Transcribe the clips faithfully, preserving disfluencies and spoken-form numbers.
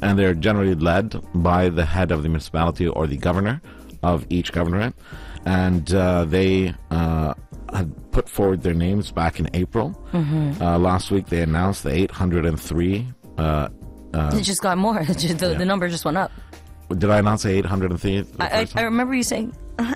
and they're generally led by the head of the municipality or the governor of each governorate. And uh, they uh, had put forward their names back in April. Mm-hmm. Uh, last week they announced the eight hundred three. Uh, uh, it just got more. the, yeah. the number just went up. Did I not say eight hundred three? I, I, I remember you saying... I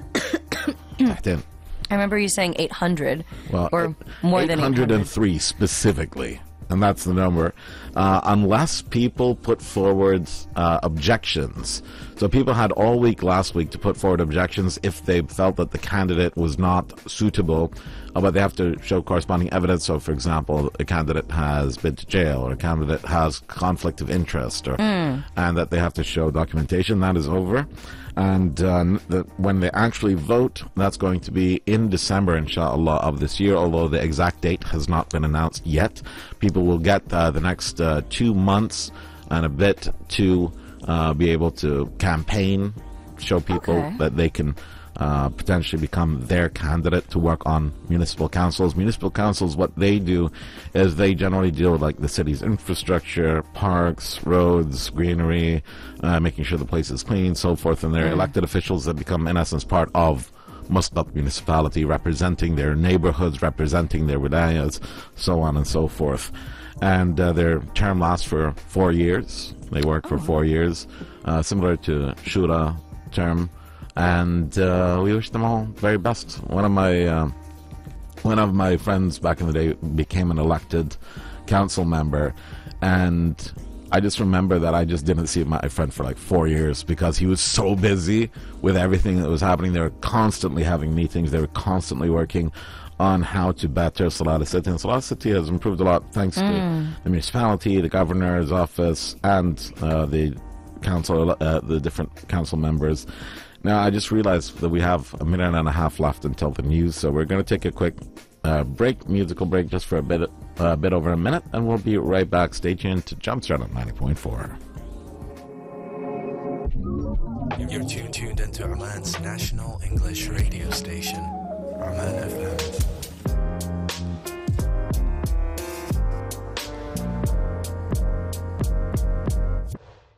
didn't. I remember you saying eight hundred, well, or more than eight hundred. eight hundred three specifically, and that's the number. Uh, unless people put forward uh, objections. So people had all week last week to put forward objections if they felt that the candidate was not suitable, uh, but they have to show corresponding evidence. So, for example, a candidate has been to jail, or a candidate has conflict of interest, or mm. and that they have to show documentation. That is over. And uh, the, when they actually vote, that's going to be in December, inshallah, of this year, although the exact date has not been announced yet. People will get uh, the next uh, two months and a bit to uh, be able to campaign, show people okay. that they can uh, potentially become their candidate to work on municipal councils. Municipal councils, what they do is they generally deal with like the city's infrastructure, parks, roads, greenery, uh, making sure the place is clean, so forth, and they're mm. elected officials that become in essence part of Muscat municipality, representing their neighborhoods, representing their wilayas, so on and so forth. And uh, their term lasts for four years. They work oh. for four years, uh, similar to Shura term. And uh, we wish them all very best. One of my uh, one of my friends back in the day became an elected council member, and I just remember that I just didn't see my friend for like four years because he was so busy with everything that was happening. They were constantly having meetings. They were constantly working on how to better Salada City. And Salada City has improved a lot thanks mm. to the municipality, the governor's office, and uh, the council, uh, the different council members. Now, I just realized that we have a minute and a half left until the news, so we're going to take a quick uh, break, musical break, just for a bit, a uh, bit over a minute, and we'll be right back. Stay tuned to Jumpstart on ninety point four. You're tuned, tuned into Oman's national English radio station, Oman F M.